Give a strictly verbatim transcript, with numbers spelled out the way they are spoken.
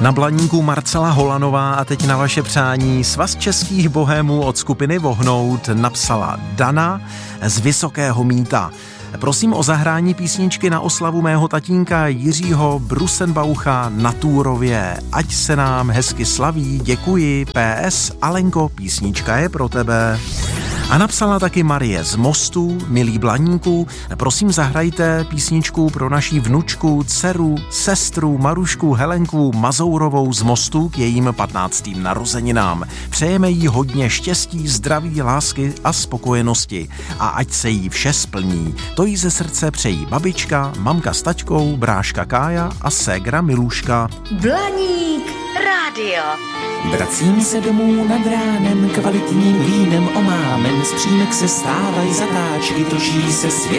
Na Blaníku Marcela Holanová a teď na vaše přání Svaz českých bohémů od skupiny Vohnout napsala Dana z Vysokého Mýta. Prosím o zahrání písničky na oslavu mého tatínka Jiřího Brusenbaucha na Túrově. Ať se nám hezky slaví, děkuji. P S. Alenko, písnička je pro tebe. A napsala taky Marie z Mostu, milí Blaníku, prosím zahrajte písničku pro naší vnučku, dceru, sestru Marušku Helenku Mazourovou z Mostu k jejím patnáctým narozeninám. Přejeme jí hodně štěstí, zdraví, lásky a spokojenosti a ať se jí vše splní. To jí ze srdce přejí babička, mamka s taťkou, bráška Kája a ségra Miluška. Blaník rádio. Vracím se domů nad ránem, kvalitním vínem omámen, z přímek se stávají zatáčky, točí se svět.